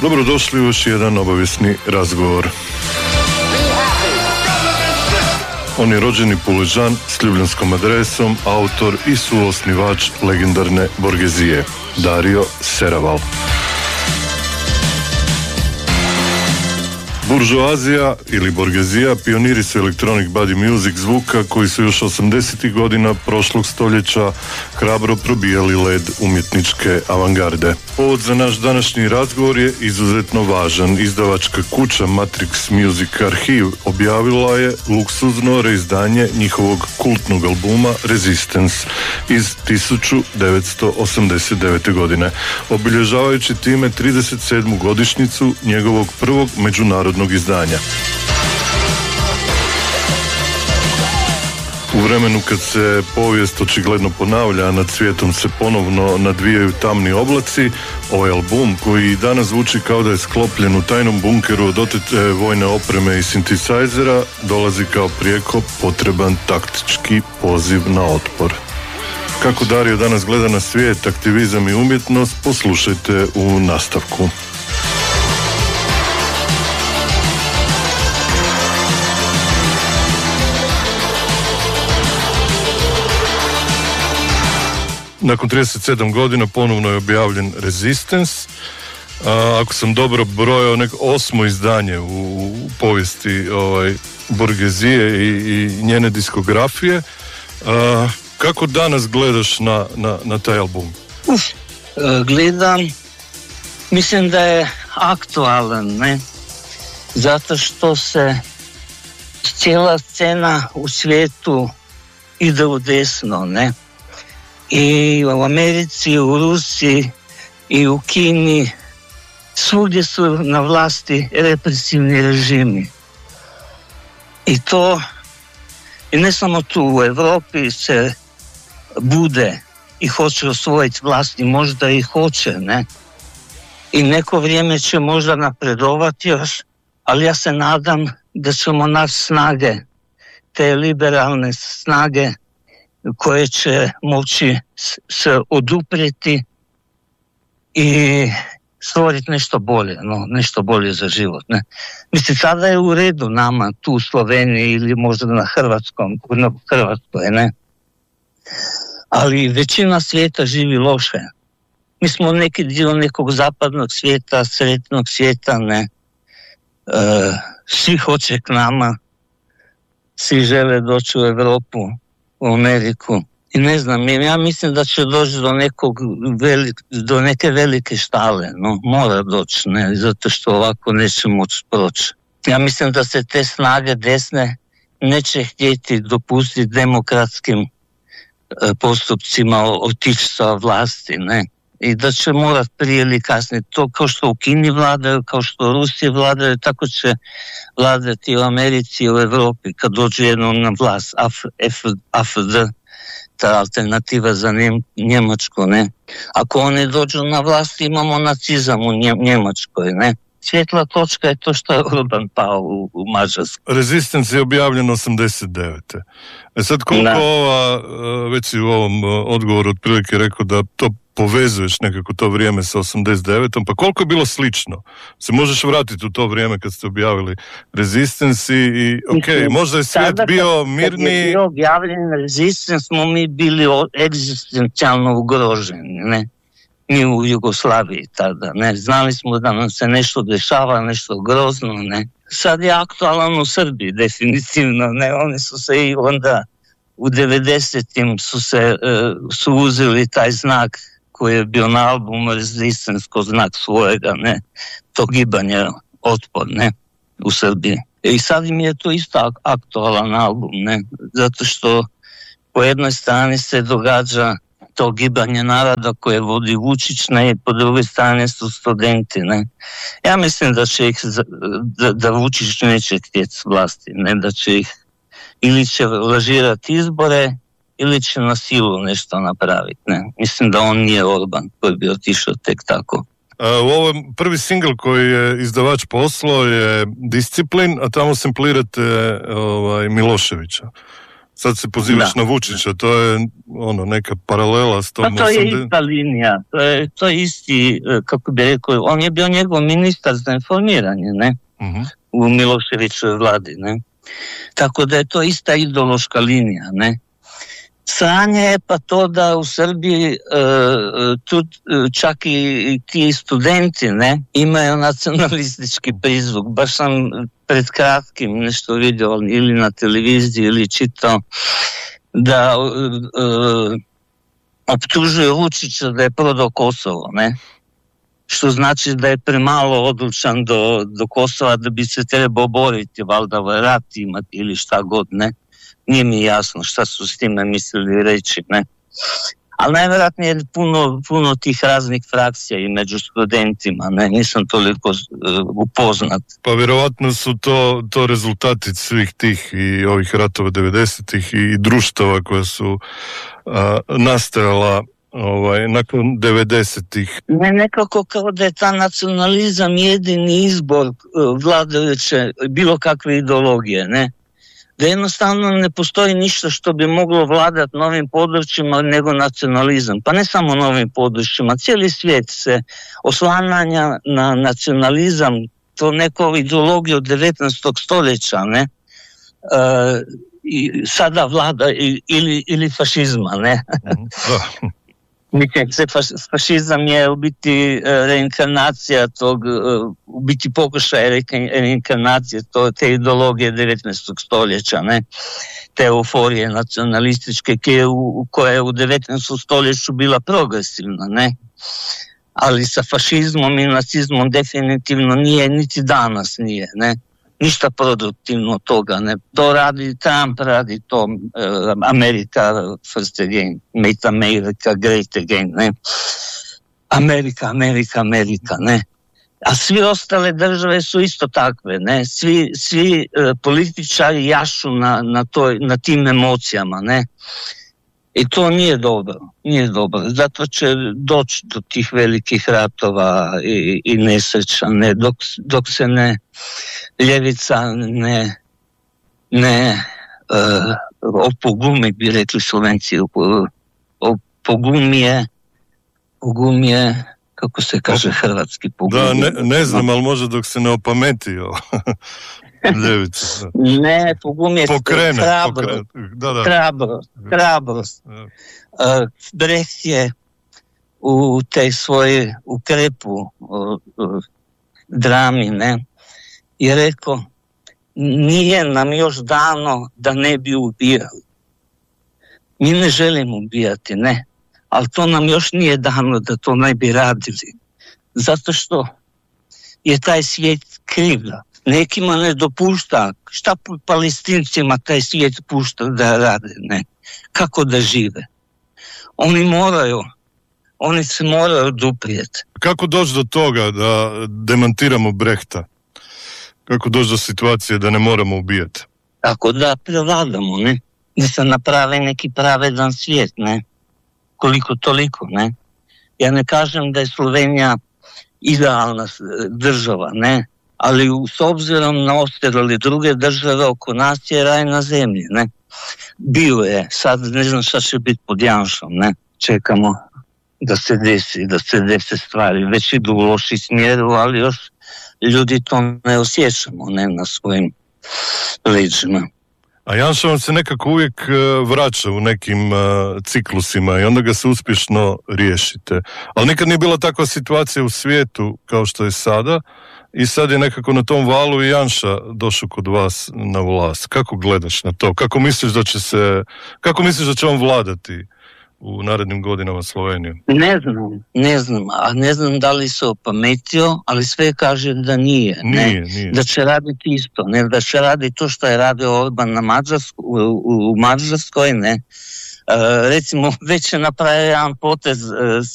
Dobrodošli u još jedan obavijesni razgovor. On je rođeni Puležan s ljubljanskom adresom, autor i suosnivač legendarne Borgezije, Dario Seraval. Buržoazija ili Borgezija pioniri su electronic body music zvuka koji su još 80. godina prošlog stoljeća hrabro probijali led umjetničke avangarde. Povod za naš današnji razgovor je izuzetno važan. Izdavačka kuća Matrix Music Arhive objavila je luksuzno reizdanje njihovog kultnog albuma Resistance iz 1989. godine, obilježavajući time 37. godišnjicu njegovog prvog međunarodnog izdanja. U vremenu kad se povijest očigledno ponavlja, a nad svijetom se ponovno nadvijaju tamni oblaci, ovaj album, koji danas zvuči kao da je sklopljen u tajnom bunkeru od otete vojne opreme i sintisajzera, dolazi kao prijeko potreban taktički poziv na otpor. Kako Dario danas gleda na svijet, aktivizam i umjetnost, poslušajte u nastavku. Nakon 37 godina ponovno je objavljen Resistance. Ako sam dobro brojao, neko 8. izdanje u povijesti Borgezije i njene diskografije. Kako danas gledaš na taj album? Gledam, mislim da je aktualan, ne? Zato što se cijela scena u svijetu ide u desno, ne? I u Americi, u Rusiji i u Kini, svugdje su na vlasti represivni režimi. I to, i ne samo tu, u Europi se bude i hoće osvojiti vlasti, možda i hoće, ne? I neko vrijeme će možda napredovati još, ali ja se nadam da ćemo naći snage, te liberalne snage, koje će moći se oduprijeti i stvoriti nešto bolje, nešto bolje za život. Ne? Mislim, sada je u redu nama tu u Sloveniji ili možda na Hrvatskoj, ne? Ali većina svijeta živi loše. Mi smo neki dio nekog zapadnog svijeta, sretnog svijeta, ne? Svi hoće k nama, svi žele doći u Europu, u Ameriku. I ne znam, ja mislim da će doći do neke velike štale, mora doći, ne, zato što ovako neće moći proći. Ja mislim da se te snage desne neće htjeti dopustiti demokratskim postupcima otići sa vlasti, ne. I da će morat prije ili kasnije, to kao što u Kini vladaju, kao što u Rusiji vladaju, tako će vladati u Americi i u Europi kad dođu jednom na vlast, AfD, ta alternativa za Njemačku, ne. Ako oni dođu na vlast, imamo nacizam u Njemačkoj, ne. Svjetla točka je to što je Orban pao u Mađarskoj. Resistance je objavljen 89. Sad koliko već si u ovom odgovoru otprilike rekao da to povezuješ nekako to vrijeme sa 89. Pa koliko je bilo slično? Se možeš vratiti u to vrijeme kad ste objavili Resistance i možda je svijet bio mirniji. Kad je bio objavljen Resistance smo mi bili egzistencijalno ugroženi, ne? Mi u Jugoslaviji tada, ne? Znali smo da nam se nešto dešava, nešto grozno, ne? Sad je aktualan u Srbiji, definitivno, ne? Oni su se i onda u 90-im su uzeli taj znak koji je bio na albumu Resistance ko znak svojega, ne, to gibanje otpor, ne, u Srbiji. I sad im je to isto aktualan album, ne, zato što po jednoj strani se događa to gibanje naroda koje vodi Vučić, ne, i po drugoj strani su studenti, ne. Ja mislim da će ih, da Vučić neće htjeti s vlasti, ne, da će ih ili će lažirati izbore, ili će na silu nešto napraviti, ne. Mislim da on nije Orban koji bi otišao tek tako. U ovom prvi singl koji je izdavač poslao je Disciplin, a tamo samplirate Miloševića. sad se pozivaš na Vučića, to je neka paralela s tom. Pa to je ista linija, to je isti, kako bi rekao, on je bio njegov ministar za informiranje, ne? U Miloševićevoj vladi, ne? Tako da je to ista ideološka linija, ne? Sranje je pa to da u Srbiji tu čak i ti studenti, ne, imaju nacionalistički prizvuk. Baš sam pred kratkim nešto vidio ili na televiziji ili čitao da optužuje Vučića da je prodao Kosovo, ne? Što znači da je premalo odlučan do Kosova da bi se trebao boriti, valjda rat imati ili šta god, ne? Nije mi jasno šta su s time mislili reći, ne? Ali najvjerojatnije je puno tih raznih frakcija i među studentima, ne? Nisam toliko upoznat. Pa vjerovatno su to rezultati svih tih i ovih ratova 90-ih i društava koja su nastajala nakon 90-ih. Ne, nekako kao da je ta nacionalizam jedini izbor vladajuće bilo kakve ideologije, ne? Da jednostavno ne postoji ništa što bi moglo vladati novim područjima nego nacionalizam. Pa ne samo novim područjima, cijeli svijet se oslanjanja na nacionalizam, to neko ideologiju od 19. stoljeća, ne? I sada vlada ili fašizma, ne? Mislim, fašizam je u biti reinkarnacija tog, u biti pokušaj reinkarnacije te ideologije 19. stoljeća, ne? Te euforije nacionalističke koja je u 19. stoljeću bila progresivna, ne? Ali sa fašizmom i nacizmom definitivno nije, niti danas nije, ne? Ništa produktivno od toga, ne? To radi Trump, radi to America first again, make America great again, ne? Amerika, ne? A svi ostale države su isto takve, ne? Svi političari jašu na tim emocijama, ne? I to nije dobro. Zato će doći do tih velikih ratova i nesreća, ne? Dok se ne ljevica ne opogumi, bi rekli Slovenci, pogumije, kako se kaže hrvatski pogumije. Da, ne znam, ali možda dok se ne opameti ljevica. Ne, pogumije hrabrost. Brecht je u tej svojoj ukrepu drami, ne, i rekao, nije nam još dano da ne bi ubijali. Mi ne želimo ubijati, ne, ali to nam još nije dano da to ne bi radili. Zato što je taj svijet krivda. Nekima ne dopušta, šta Palestincima taj svijet pušta da rade, ne, kako da žive. Oni se moraju oduprijeti. Kako doći do toga da demantiramo Brehta? Kako doći do situacije da ne moramo ubijati? Tako da prevladamo, ne? Da se napravi neki pravedan svijet, ne? Koliko toliko, ne? Ja ne kažem da je Slovenija idealna država, ne? Ali s obzirom na ostale druge države oko nas je raj na zemlji, ne? Bio je, sad ne znam šta će biti pod Janšom, ne? Čekamo da se desi stvari. Već idu u loši smjeru, ali još ljudi to ne osjećamo, ne, na svojim leđima. A Janša vam se nekako uvijek vraća u nekim ciklusima i onda ga se uspješno riješite. Ali nikad nije bila takva situacija u svijetu kao što je sada i sad je nekako na tom valu i Janša došao kod vas na vlast. Kako gledaš na to? Kako misliš da će on vladati u narednim godinama Sloveniju? Ne znam, a ne znam da li se opametio, ali sve kaže da nije. Da će raditi isto, ne, da će raditi to što je radio Orban u Mađarskoj, ne. Recimo, već je napravio jedan potez